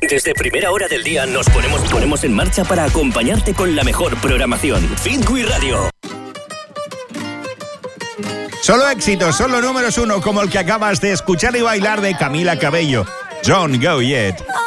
Desde primera hora del día nos ponemos en marcha para acompañarte con la mejor programación. Fitwi Radio. Solo éxitos, solo números uno, como el que acabas de escuchar y bailar de Camila Cabello. Don't Go Yet.